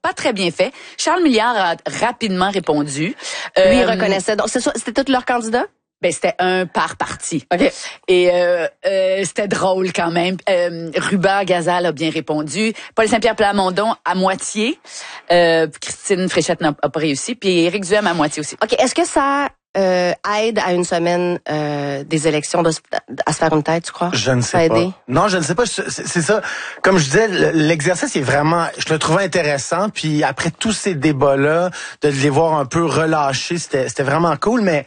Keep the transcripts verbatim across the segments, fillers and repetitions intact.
pas très bien fait. Charles Milliard a rapidement répondu. Euh, Lui, il reconnaissait. Donc, c'est ça, c'était tous leurs candidats? Ben c'était un par parti. Okay. Et euh, euh, c'était drôle quand même. Euh, Ruba Gazal a bien répondu. Paul Saint-Pierre Plamondon à moitié. Euh, Christine Fréchette n'a pas réussi. Puis Éric Duhem à moitié aussi. OK. Est-ce que ça euh, aide à une semaine euh, des élections de, à se faire une tête, tu crois? Je ne sais pas. Non, je ne sais pas. C'est, c'est ça. Comme je disais, l'exercice est vraiment... Je le trouvais intéressant. Puis après tous ces débats-là, de les voir un peu relâchés, c'était, c'était vraiment cool. Mais...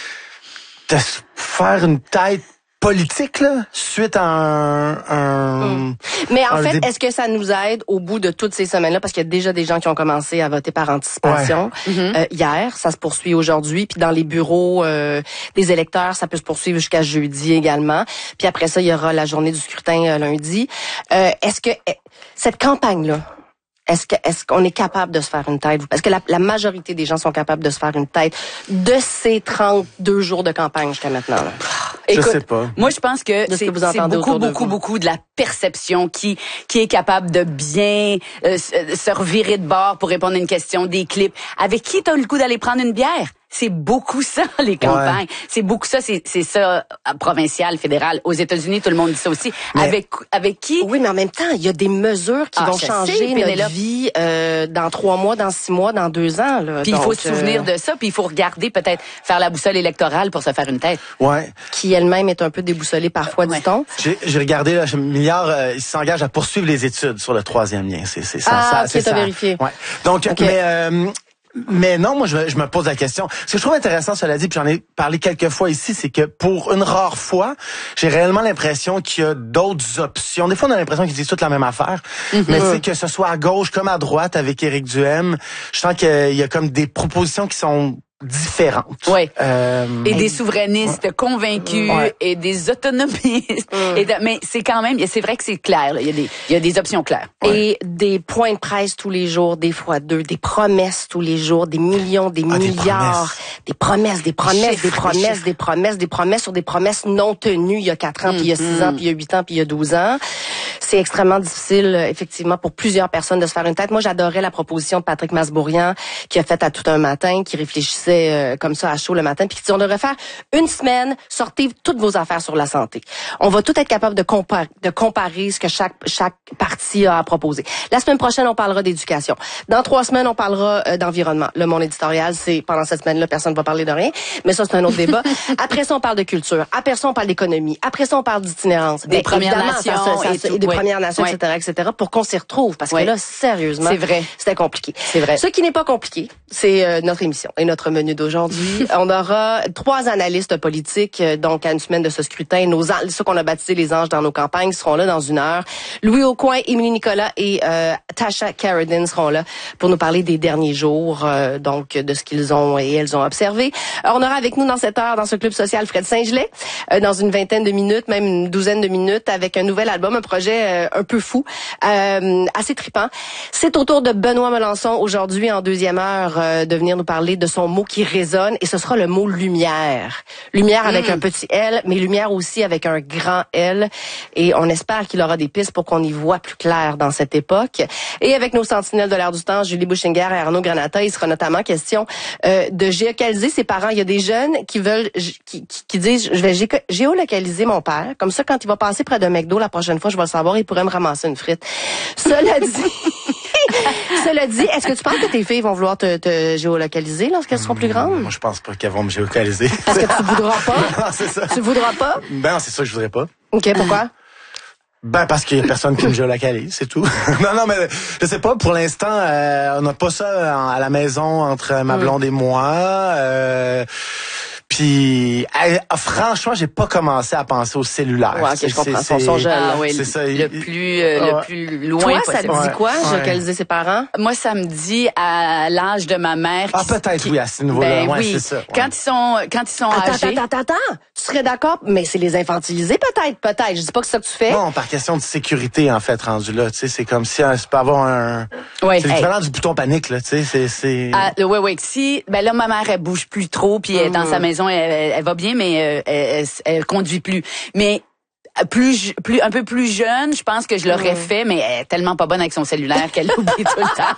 de faire une tête politique là suite à un, un mmh. Mais en un fait, dé... est-ce que ça nous aide au bout de toutes ces semaines-là, parce qu'il y a déjà des gens qui ont commencé à voter par anticipation ouais. mmh. euh, hier, ça se poursuit aujourd'hui, puis dans les bureaux euh, des électeurs, ça peut se poursuivre jusqu'à jeudi également. Puis après ça, il y aura la journée du scrutin euh, lundi. Euh, est-ce que euh, cette campagne-là, Est-ce que est-ce qu'on est capable de se faire une tête? Est-ce que la, la majorité des gens sont capables de se faire une tête de ces trente-deux jours de campagne jusqu'à maintenant? Là? Je Écoute, sais pas. Moi, je pense que c'est, que c'est beaucoup, beaucoup, beaucoup de la perception qui qui est capable de bien euh, se, se revirer de bord pour répondre à une question, des clips. Avec qui t'as le goût d'aller prendre une bière? C'est beaucoup ça, les campagnes. Ouais. C'est beaucoup ça, c'est, c'est ça, provincial, fédéral. Aux États-Unis, tout le monde dit ça aussi. Mais, avec avec qui? Oui, mais en même temps, il y a des mesures qui ah, vont changer sais, notre là, vie euh, dans trois mois, dans six mois, dans deux ans. Là. Puis il faut se souvenir euh... de ça, puis il faut regarder peut-être faire la boussole électorale pour se faire une tête. Ouais. Qui elle-même est un peu déboussolée parfois, ouais. dit-on. J'ai, j'ai regardé, là, Milliard, euh, il s'engage à poursuivre les études sur le troisième lien. C'est, c'est ça. Ah, ça, ok, c'est t'as ça. vérifié. Ouais. Donc, okay. mais... Euh, Mais non, moi, je, je me pose la question. Ce que je trouve intéressant, cela dit, puis j'en ai parlé quelques fois ici, c'est que pour une rare fois, j'ai réellement l'impression qu'il y a d'autres options. Des fois, on a l'impression qu'ils disent toutes la même affaire. Mm-hmm. Mais tu sais, que ce soit à gauche comme à droite avec Éric Duhem, je sens qu'il y a comme des propositions qui sont différentes. Oui. Euh, et des souverainistes ouais. convaincus ouais. et des autonomistes. Mm. Et de, mais c'est quand même, c'est vrai que c'est clair. Là. Il y a des, il y a des options claires. Ouais. Et des points de presse tous les jours, des fois deux, des promesses tous les jours, des millions, des ah, milliards, des promesses, des promesses, des, chiffres, des promesses, des, des promesses, des promesses sur des promesses non tenues. Il y a quatre ans, mm. puis il y a six mm. ans, puis il y a huit ans, puis il y a douze ans. C'est extrêmement difficile, effectivement, pour plusieurs personnes de se faire une tête. Moi, j'adorais la proposition de Patrick Masbourian qui a fait à tout un matin, qui réfléchissait Euh, comme ça à chaud le matin, puis qui dit on devrait faire une semaine, sortez toutes vos affaires sur la santé. On va tout être capable de comparer, de comparer ce que chaque chaque parti a à proposer. La semaine prochaine, on parlera d'éducation. Dans trois semaines, on parlera euh, d'environnement. Le monde éditorial, c'est pendant cette semaine-là, personne ne va parler de rien, mais ça c'est un autre débat. Après ça, on parle de culture. Après ça, on parle d'économie. Après ça, on parle d'itinérance. Des Premières Nations, ça, ça, ça, et tout, des ouais. Premières Nations, ouais. et cetera, et cetera, pour qu'on s'y retrouve, parce ouais. que là, sérieusement, c'est vrai, c'était compliqué. C'est vrai. Ce qui n'est pas compliqué, c'est euh, notre émission et notre menu d'aujourd'hui. On aura trois analystes politiques, donc à une semaine de ce scrutin. Nos ceux qu'on a baptisés les anges dans nos campagnes seront là dans une heure. Louis Aucoin, Émilie Nicolas et euh, Tasha Carradine seront là pour nous parler des derniers jours, euh, donc de ce qu'ils ont et elles ont observé. Alors, on aura avec nous dans cette heure, dans ce club social, Fred Saint-Gelais, euh, dans une vingtaine de minutes, même une douzaine de minutes, avec un nouvel album, un projet euh, un peu fou, euh, assez trippant. C'est au tour de Benoît Melançon aujourd'hui en deuxième heure euh, de venir nous parler de son mot qui résonne, et ce sera le mot lumière. Lumière avec mmh. un petit L, mais lumière aussi avec un grand L. Et on espère qu'il aura des pistes pour qu'on y voit plus clair dans cette époque. Et avec nos sentinelles de l'air du temps, Julie Bouchinger et Arnaud Granata, il sera notamment question euh, de géolocaliser ses parents. Il y a des jeunes qui veulent, qui, qui, qui disent, je vais gé- géolocaliser mon père. Comme ça, quand il va passer près d'un McDo la prochaine fois, je vais le savoir, il pourrait me ramasser une frite. Cela dit... Cela dit, est-ce que tu penses que tes filles vont vouloir te, te géolocaliser lorsqu'elles seront plus grandes? Moi, je pense pas qu'elles vont me géolocaliser. Parce que tu voudras pas? Non, c'est ça. Tu voudras pas? Ben, c'est ça que je voudrais pas. OK, pourquoi? Ben, parce qu'il y a personne qui me géolocalise, c'est tout. non, non, mais je sais pas, pour l'instant, euh, on n'a pas ça à la maison entre ma blonde et moi. Euh, Puis, euh, franchement, j'ai pas commencé à penser au cellulaire. Ouais, ok, je comprends. Son, son jeune, ah, oui, c'est ça. Le plus, euh, ouais. le plus loin Toi, possible. ça te dit quoi, ouais. géolocaliser ses parents? Moi, ça me dit à l'âge de ma mère. Ah, peut-être, qui, oui, à ce niveau-là. Ben, ouais, oui. c'est ça. Ouais. Quand ils sont, quand ils sont attends, âgés. Attends, attends, attends. Tu serais d'accord? Mais c'est les infantiliser, peut-être, peut-être. Je dis pas que c'est ça que tu fais. Non, par question de sécurité, en fait, rendu là. Tu sais, c'est comme si tu peux avoir un... Ouais. C'est l'équivalent hey. du bouton panique, là. Tu sais, c'est... c'est... Ah, oui, oui. Si, ben là, ma mère, elle bouge plus trop, puis mmh. dans sa maison, elle, elle, elle va bien, mais euh, elle, elle, elle conduit plus. Mais plus, plus, un peu plus jeune, je pense que je l'aurais mmh. fait, mais elle est tellement pas bonne avec son cellulaire qu'elle l'oublie tout le temps.